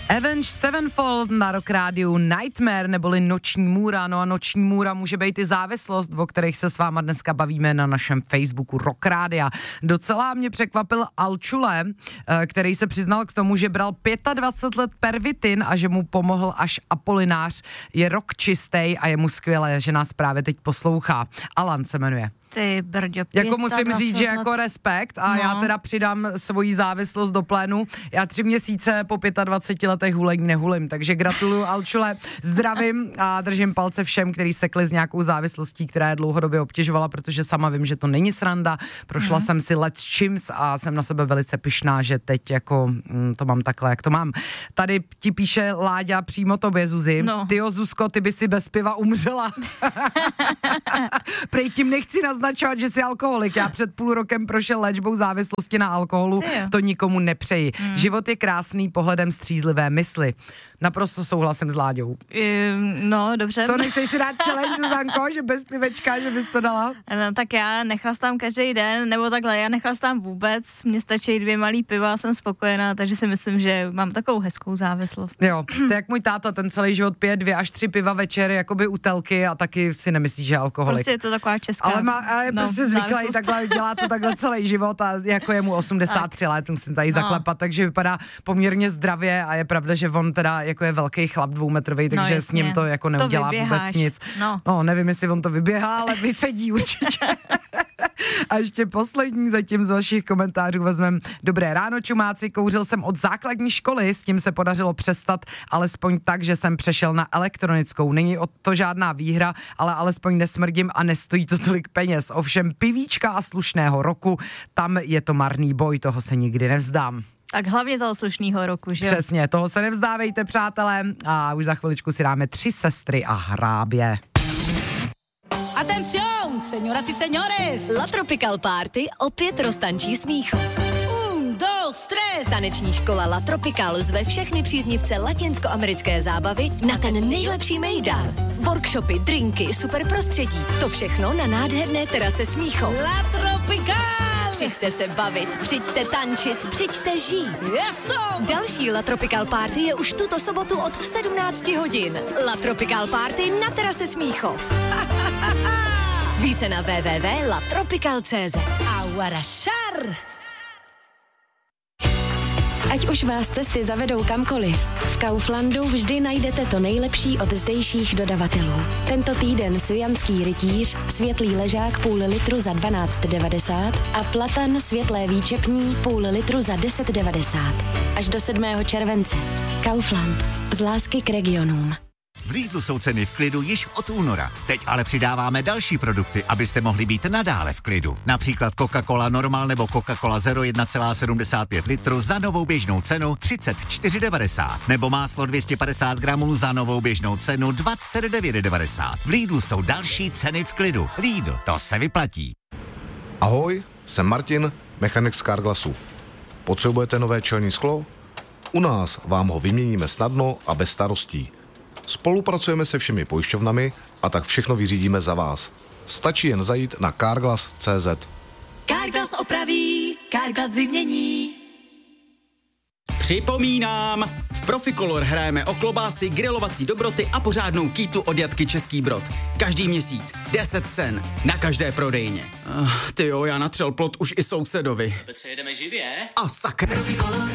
Avenged Sevenfold na Rock Rádiu Nightmare neboli Noční můra. No a Noční můra může být i závislost, o kterých se s váma dneska bavíme na našem Facebooku Rock Rádia. Docela mě překvapil Alčule, který se přiznal k tomu, že bral 25 let pervitin a že mu pomohl až Apolinář. Je rok čistej a je mu skvělé, že nás právě teď poslouchá. Alan se jmenuje. Ty brďo, jako musím říct, že jako respekt a já teda přidám svoji závislost do plénu. Já 3 měsíce po 25 letech hulení nehulím, takže gratuluju Alčule, zdravím a držím palce všem, kteří sekli s nějakou závislostí, která je dlouhodobě obtěžovala, protože sama vím, že to není sranda. Prošla jsem si let s čims a jsem na sebe velice pyšná, že teď jako to mám takhle, jak to mám. Tady ti píše Láďa přímo tobě, Zuzi. No. Tyjo, Zuzko, ty by si bez piva umřela. Prej tím nechci naznačovat, že jsi alkoholik. Já před půl rokem prošel léčbou závislosti na alkoholu. To nikomu nepřeji. Život je krásný pohledem střízlivé mysli. Naprosto souhlasím s Láďou. No, dobře. Co, nechceš si dát challenge, Zuzanko, že bez pivečka, že bys to dala? No, tak já nechlastám každý den, nebo takhle, já nechlastám vůbec. Mně stačí 2 malý piva, jsem spokojená, takže si myslím, že mám takovou hezkou závislost. Jo, to jak můj táta, ten celý život pije 2 až 3 piva večer, jakoby u telky a taky si nemyslí, že je alkoholik. Prostě je to taková česká. Ale je prostě zvyklý, takhle dělá to takhle celý život a jako je mu 83 let, musím tady zaklepat, takže vypadá poměrně zdravě a je pravda, že on teda jako je velký chlap 2metrový, takže s ním to jako neudělá vůbec nic. No, nevím, jestli on to vyběhá, ale vysedí určitě. A ještě poslední zatím z vašich komentářů vezmeme. Dobré ráno, čumáci, kouřil jsem od základní školy, s tím se podařilo přestat, alespoň tak, že jsem přešel na elektronickou. Není to žádná výhra, ale alespoň nesmrdím a nestojí to tolik peněz. Ovšem pivíčka a slušného roku, tam je to marný boj, toho se nikdy nevzdám. Tak hlavně toho slušného roku, že? Přesně, toho se nevzdávejte, přátelé, a už za chviličku si dáme 3 sestry a hrábě. Atención, señoras y señores. La Tropical Party opět roztančí Smíchov. 1, 2, 3. Taneční škola La Tropical zve všechny příznivce latinskoamerické zábavy na ten nejlepší mejdan. Workshopy, drinky, super prostředí. To všechno na nádherné terase Smíchov. La Tropical. Přijďte se bavit, přijďte tančit, přijďte žít. Yeso. Další La Tropical Party je už tuto sobotu od 17 hodin. La Tropical Party na terase Smíchov. Více na www.latropical.cz. Aguarašar. Ať už vás cesty zavedou kamkoliv, v Kauflandu vždy najdete to nejlepší od zdejších dodavatelů. Tento týden svijanský rytíř, světlý ležák půl litru za 12,90 a platan světlé výčepní půl litru za 10,90. Až do 7. července. Kaufland. Z lásky k regionům. V Lidlu jsou ceny v klidu již od února. Teď ale přidáváme další produkty, abyste mohli být nadále v klidu. Například Coca-Cola Normal nebo Coca-Cola Zero 1,75 litru za novou běžnou cenu 34,90. Nebo máslo 250 gramů za novou běžnou cenu 29,90. V Lidlu jsou další ceny v klidu. Lidl, to se vyplatí. Ahoj, jsem Martin, mechanik z Carglassu. Potřebujete nové čelní sklo? U nás vám ho vyměníme snadno a bez starostí. Spolupracujeme se všemi pojišťovnami a tak všechno vyřídíme za vás. Stačí jen zajít na carglass.cz. Carglass opraví, Carglass vymění. Připomínám, v Proficolor hrajeme o klobásy, grilovací dobroty a pořádnou kýtu od Jatky Český Brod. Každý měsíc 10 cen na každé prodejně. Tyjo, já natřel plot už i sousedovi. Petře, jedeme živě? A sakra.